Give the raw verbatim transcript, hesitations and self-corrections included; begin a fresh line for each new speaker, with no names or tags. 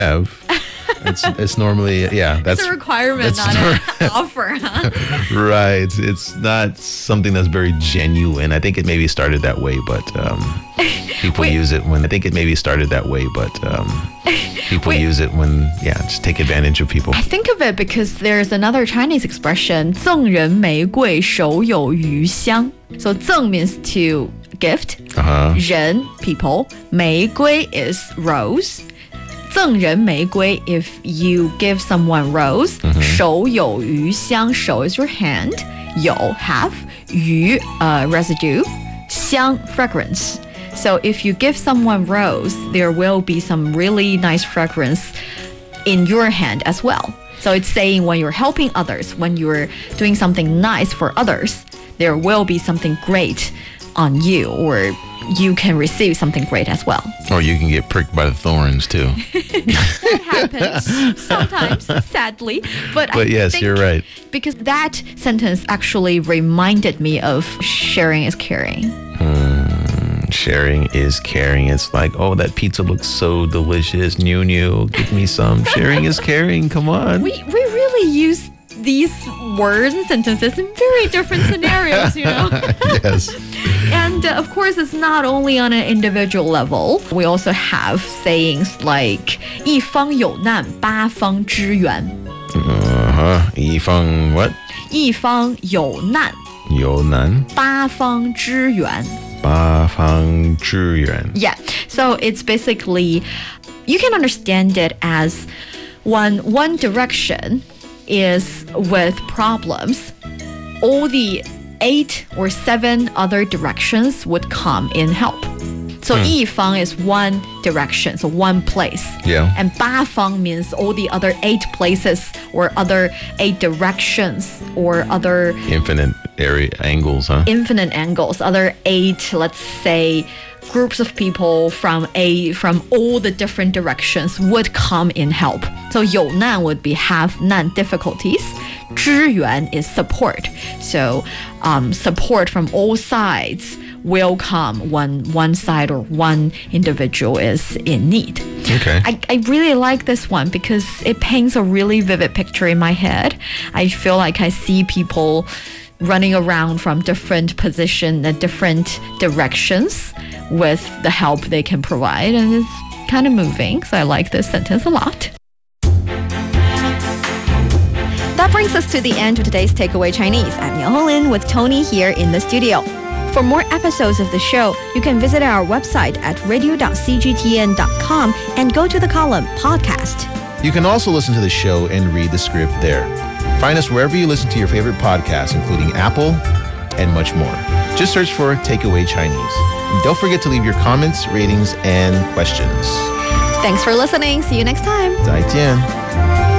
have. It's it's normally, yeah, that's
it's a requirement,
that's
not an offer, huh?
right. It's not something that's very genuine. I think it maybe started that way, but um, people
Wait.
use it when I think it maybe started that way, but um, people
Wait.
use it when, yeah, just take advantage of people.
I think of it because there's another Chinese expression, 赠人玫瑰，手有余香. So 赠 means to gift,
Uh-huh.
人 people, 玫瑰 is rose. 赠人玫瑰 if you give someone rose, 手有余香, 手 is your hand, 有 have, 余 uh, residue, 香 fragrance. So if you give someone rose, there will be some really nice fragrance in your hand as well. So it's saying when you're helping others, when you're doing something nice for others, there will be something great on you, or you can receive something great as well.
Or you can get pricked by the thorns too.
That happens sometimes, sadly. But,
But
I
yes,
think
you're right.
Because that sentence actually reminded me of sharing is caring.
Mm, sharing is caring. It's like, oh, that pizza looks so delicious. New, new, give me some. Sharing is caring. Come on.
We we really use these words and sentences in very different scenarios, you know.
Yes.
And uh, of course, it's not only on an individual level. We also have sayings like 一方有难，八方支援.
Uh-huh. 一方 what?
一方有难，
有难，
八方支援.
八方支援.
Yeah, so it's basically, you can understand it as when one direction is with problems, all the eight or seven other directions would come in help. So 一方 is one direction, so one place.
Yeah.
And 八方 means all the other eight places or other eight directions or other
Infinite area angles, huh?
infinite angles, other eight, let's say, groups of people from a from all the different directions would come in help. So 有难 would be have 难 difficulties. 支援 is support. So um, support from all sides will come when one side or one individual is in need.
Okay.
I, I really like this one because it paints a really vivid picture in my head. I feel like I see people running around from different positions and different directions with the help they can provide, and it's kind of moving. So I like this sentence a lot. That brings us to the end of today's Takeaway Chinese. I'm Miao Honglin with Tony here in the studio. For more episodes of the show, you can visit our website at radio dot c g t n dot com and go to the column Podcast.
You can also listen to the show and read the script there. Find us wherever you listen to your favorite podcasts, including Apple and much more. Just search for Takeaway Chinese. And don't forget to leave your comments, ratings, and questions.
Thanks for listening. See you next time.
再见.